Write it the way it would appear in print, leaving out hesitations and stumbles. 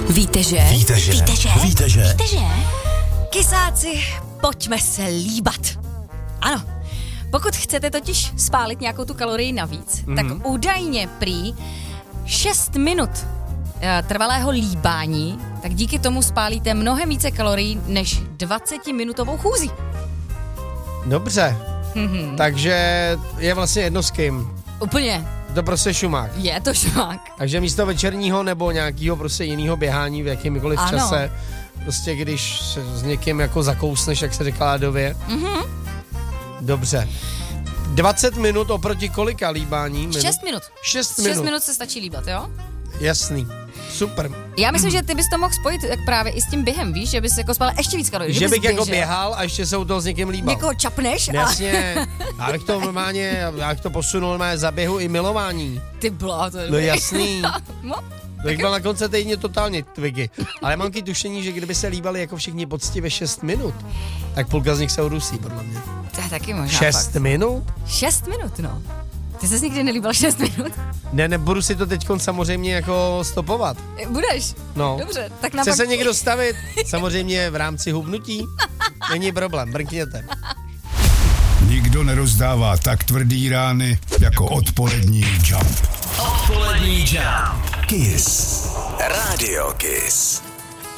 Víte, že? Kysáci, pojďme se líbat. Ano, pokud chcete totiž spálit nějakou tu kalorii navíc, tak údajně prý 6 minut trvalého líbání, tak díky tomu spálíte mnohem více kalorií než 20-minutovou chůzí. Dobře, takže je vlastně jedno s kým. Úplně. To prostě šumák. Je to šumák. Takže místo večerního nebo nějakého prostě jiného běhání v jakýmkoliv čase, prostě když se s někým jako zakousneš, jak se říká lidově. Dobře. 20 minut oproti kolika líbání? 6 minut. 6 minut se stačí líbat, jo? Jasný. Super. Já myslím, že ty bys to mohl spojit jak právě i s tím během, víš, že bys jako spal ještě víc kalorií. Že bych jako běhal a ještě se u toho s někým líbal. Někoho čapneš? Jasně. Já bych to normálně, posunul normálně za běhu i milování. Ty bláto. No jasný. Tak byl na konce týdně totálně twiggy. Ale mám tušení, že kdyby se líbali jako všichni poctivě 6 minut, tak půlka z nich se udusí, podle mě. To je taky možná 6 minut? 6 minut, no. Ty ses nikdy nelíbal 6 minut? Ne, budu si to teď samozřejmě jako stopovat. Budeš? No. Dobře, tak Chce se někdo stavit? Samozřejmě v rámci hubnutí? Není problém, brkněte. Nikdo nerozdává tak tvrdý rány jako odpolední Jump. Odpolední Jump. Kiss. Radio Kiss.